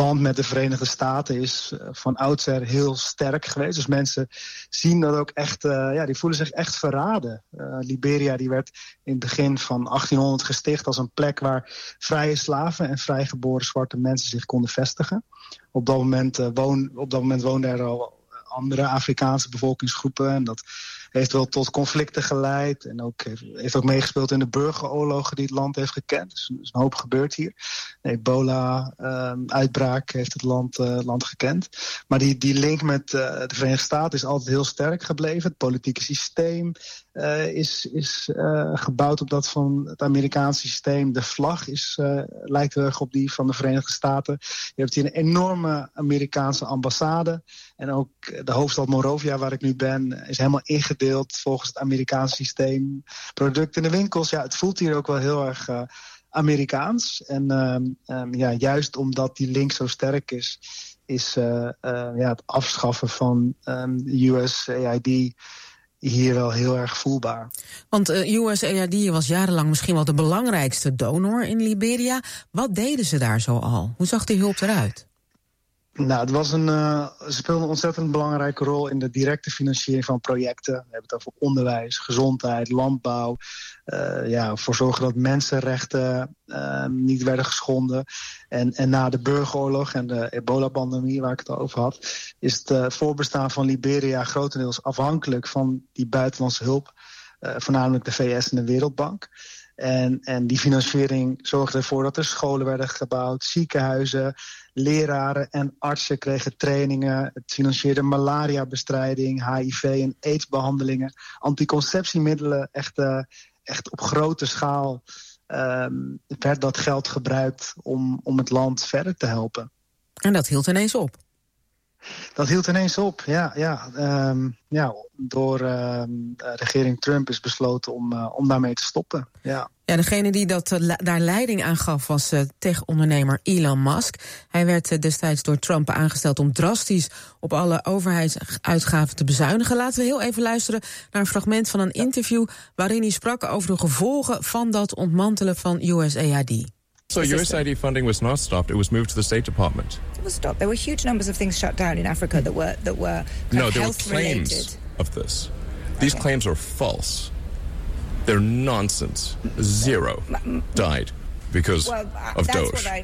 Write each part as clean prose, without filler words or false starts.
band met de Verenigde Staten is van oudsher heel sterk geweest. Dus mensen zien dat ook echt, die voelen zich echt verraden. Liberia die werd in het begin van 1800 gesticht als een plek waar vrije slaven en vrijgeboren zwarte mensen zich konden vestigen. Op dat moment woonden er al andere Afrikaanse bevolkingsgroepen. En dat heeft wel tot conflicten geleid. En ook heeft ook meegespeeld in de burgeroorlogen die het land heeft gekend. Dus er is een hoop gebeurd hier. De ebola-uitbraak heeft het land gekend. Maar die link met de Verenigde Staten is altijd heel sterk gebleven. Het politieke systeem is gebouwd op dat van het Amerikaanse systeem. De vlag lijkt heel erg op die van de Verenigde Staten. Je hebt hier een enorme Amerikaanse ambassade. En ook de hoofdstad Monrovia, waar ik nu ben, is helemaal ingedeeld volgens het Amerikaanse systeem. Producten in de winkels, het voelt hier ook wel heel erg Amerikaans. En juist omdat die link zo sterk is het afschaffen van USAID hier wel heel erg voelbaar. Want USAID was jarenlang misschien wel de belangrijkste donor in Liberia. Wat deden ze daar zo al? Hoe zag die hulp eruit? Nou, ze speelden een ontzettend belangrijke rol in de directe financiering van projecten. We hebben het over onderwijs, gezondheid, landbouw. Voor zorgen dat mensenrechten niet werden geschonden. En na de burgeroorlog en de ebola-pandemie, waar ik het al over had, is het voorbestaan van Liberia grotendeels afhankelijk van die buitenlandse hulp. Voornamelijk de VS en de Wereldbank. En die financiering zorgde ervoor dat er scholen werden gebouwd, ziekenhuizen, leraren en artsen kregen trainingen. Het financierde malariabestrijding, HIV- en AIDS-behandelingen, anticonceptiemiddelen. Echt op grote schaal werd dat geld gebruikt om het land verder te helpen. En dat hield ineens op? Dat hield ineens op, door regering Trump is besloten om daarmee te stoppen. Ja, degene die daar leiding aan gaf was tech-ondernemer Elon Musk. Hij werd destijds door Trump aangesteld om drastisch op alle overheidsuitgaven te bezuinigen. Laten we heel even luisteren naar een fragment van een interview waarin hij sprak over de gevolgen van dat ontmantelen van USAID. So USAID funding was not stopped; it was moved to the State Department. It was stopped. There were huge numbers of things shut down in Africa that were no, there were claims of this. These claims are false. They're nonsense. Zero died because of Doge.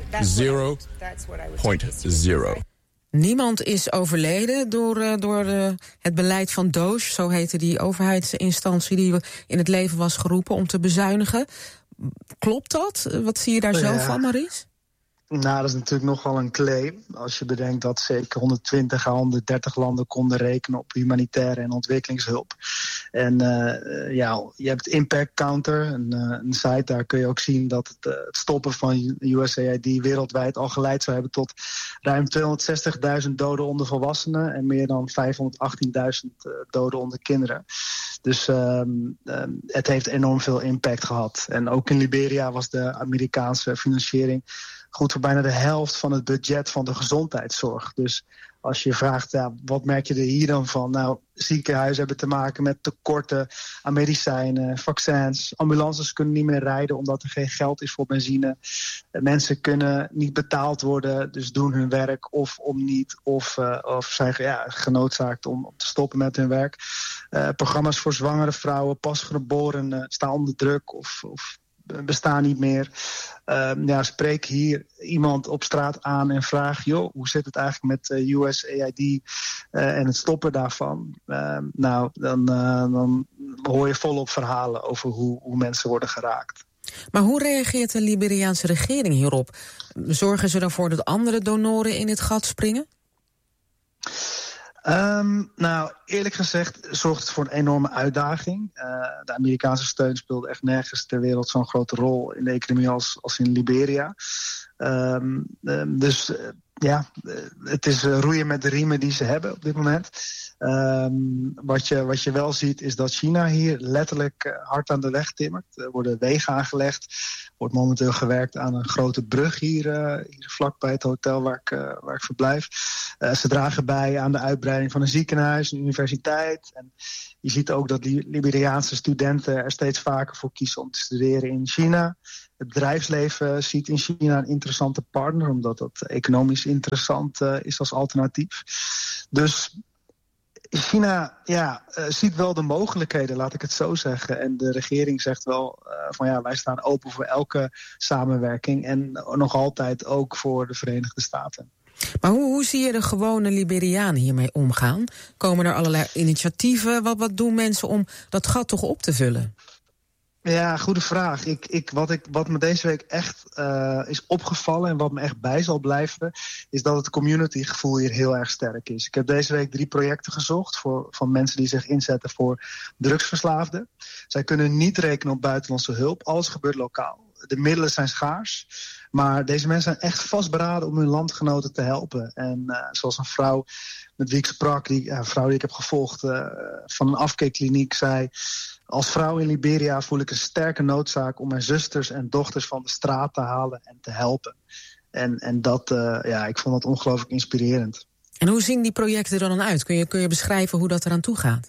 0.0. Niemand is overleden door het beleid van Doge, zo heette die overheidsinstantie die in het leven was geroepen om te bezuinigen. Klopt dat? Wat zie je daar zelf van, Maurice? Nou, dat is natuurlijk nogal een claim. Als je bedenkt dat zeker 120 à 130 landen konden rekenen op humanitaire en ontwikkelingshulp. En je hebt Impact Counter, een site, daar kun je ook zien dat het stoppen van USAID wereldwijd al geleid zou hebben tot ruim 260.000 doden onder volwassenen en meer dan 518.000 doden onder kinderen. Dus het heeft enorm veel impact gehad. En ook in Liberia was de Amerikaanse financiering goed voor bijna de helft van het budget van de gezondheidszorg. Dus als je vraagt, wat merk je er hier dan van? Nou, ziekenhuizen hebben te maken met tekorten aan medicijnen, vaccins. Ambulances kunnen niet meer rijden omdat er geen geld is voor benzine. Mensen kunnen niet betaald worden, dus doen hun werk of om niet. Of zijn genoodzaakt om te stoppen met hun werk. Programma's voor zwangere vrouwen, pasgeborenen staan onder druk of bestaan niet meer. Spreek hier iemand op straat aan en vraag, hoe zit het eigenlijk met USAID en het stoppen daarvan? Dan hoor je volop verhalen over hoe mensen worden geraakt. Maar hoe reageert de Liberiaanse regering hierop? Zorgen ze ervoor dat andere donoren in het gat springen? Eerlijk gezegd zorgt het voor een enorme uitdaging. De Amerikaanse steun speelde echt nergens ter wereld zo'n grote rol in de economie als in Liberia. Het is roeien met de riemen die ze hebben op dit moment. Wat je wel ziet is dat China hier letterlijk hard aan de weg timmert. Er worden wegen aangelegd. Er wordt momenteel gewerkt aan een grote brug hier vlakbij het hotel waar ik verblijf. Ze dragen bij aan de uitbreiding van een ziekenhuis, een universiteit. En je ziet ook dat Liberiaanse studenten er steeds vaker voor kiezen om te studeren in China. Het bedrijfsleven ziet in China een interessante partner, omdat dat economisch interessant is als alternatief. Dus China ziet wel de mogelijkheden, laat ik het zo zeggen. En de regering zegt wel wij staan open voor elke samenwerking. En nog altijd ook voor de Verenigde Staten. Maar hoe zie je de gewone Liberianen hiermee omgaan? Komen er allerlei initiatieven? Wat doen mensen om dat gat toch op te vullen? Ja, goede vraag. Wat me deze week echt is opgevallen en wat me echt bij zal blijven, is dat het communitygevoel hier heel erg sterk is. Ik heb deze week 3 projecten gezocht van mensen die zich inzetten voor drugsverslaafden. Zij kunnen niet rekenen op buitenlandse hulp. Alles gebeurt lokaal. De middelen zijn schaars. Maar deze mensen zijn echt vastberaden om hun landgenoten te helpen. En zoals een vrouw met wie ik sprak, een vrouw die ik heb gevolgd van een afkeerkliniek, zei: als vrouw in Liberia voel ik een sterke noodzaak om mijn zusters en dochters van de straat te halen en te helpen. En dat, ik vond dat ongelooflijk inspirerend. En hoe zien die projecten er dan uit? Kun je beschrijven hoe dat eraan toe gaat?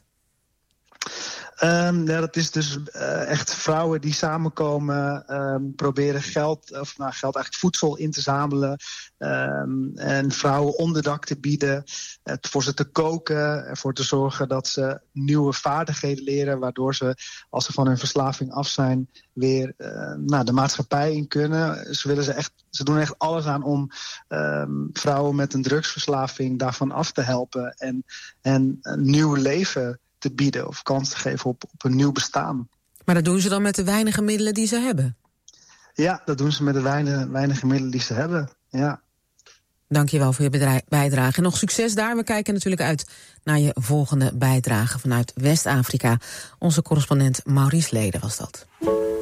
Dat is dus echt vrouwen die samenkomen, proberen eigenlijk voedsel in te zamelen. En vrouwen onderdak te bieden, voor ze te koken, ervoor te zorgen dat ze nieuwe vaardigheden leren, waardoor ze, als ze van hun verslaving af zijn, weer de maatschappij in kunnen. Ze doen echt alles aan om vrouwen met een drugsverslaving daarvan af te helpen en een nieuw leven te bieden of kans te geven op een nieuw bestaan. Maar dat doen ze dan met de weinige middelen die ze hebben? Ja, dat doen ze met de weinige middelen die ze hebben, ja. Dank je wel voor je bijdrage. En nog succes daar. We kijken natuurlijk uit naar je volgende bijdrage vanuit West-Afrika. Onze correspondent Maurice Leden was dat.